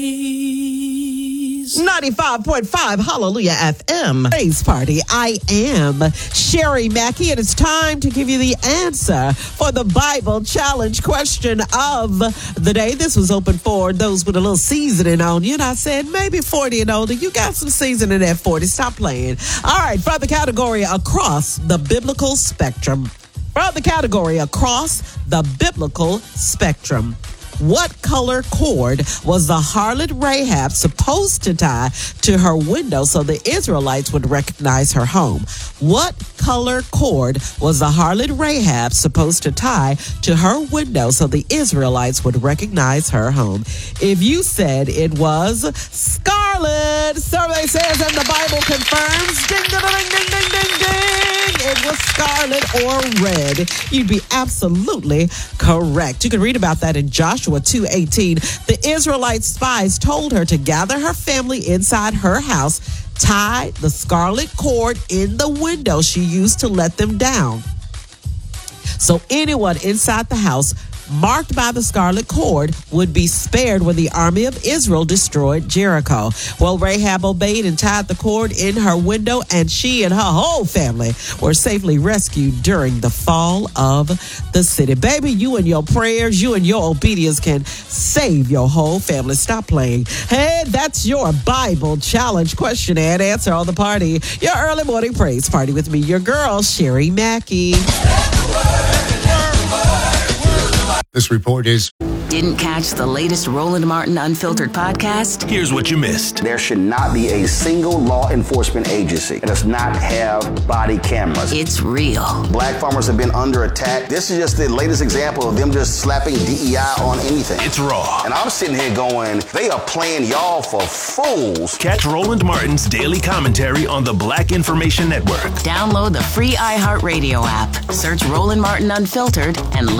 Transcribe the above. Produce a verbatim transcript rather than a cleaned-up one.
ninety-five point five Hallelujah F M. Praise Party. I am Sherry Mackey, and it's time to give you the answer for the Bible challenge question of the day. This was open for those with a little seasoning on you, and I said maybe forty and older. You got some seasoning at forty. Stop playing. All right, for the category across the biblical spectrum. For the category across the biblical spectrum. What color cord was the harlot Rahab supposed to tie to her window so the Israelites would recognize her home? What color cord was the harlot Rahab supposed to tie to her window so the Israelites would recognize her home? If you said it was scarlet, survey says, and the Bible confirms, ding, ding, ding, ding, ding, ding, ding, it was scarlet or red. You'd be absolutely correct. You can read about that in Joshua two eighteen. The Israelite spies told her to gather her family inside her house, tie the scarlet cord in the window she used to let them down. So anyone inside the house marked by the scarlet cord would be spared when the army of Israel destroyed Jericho. Well, Rahab obeyed and tied the cord in her window, and she and her whole family were safely rescued during the fall of the city. Baby, you and your prayers, you and your obedience can save your whole family. Stop playing. Hey, that's your Bible challenge question and answer on the party. Your early morning praise party with me, your girl, Sherry Mackey. This report is... Didn't catch the latest Roland Martin Unfiltered podcast? Here's what you missed. There should not be a single law enforcement agency that does not have body cameras. It's real. Black farmers have been under attack. This is just the latest example of them just slapping D E I on anything. It's raw. And I'm sitting here going, they are playing y'all for fools. Catch Roland Martin's daily commentary on the Black Information Network. Download the free iHeartRadio app. Search Roland Martin Unfiltered and listen.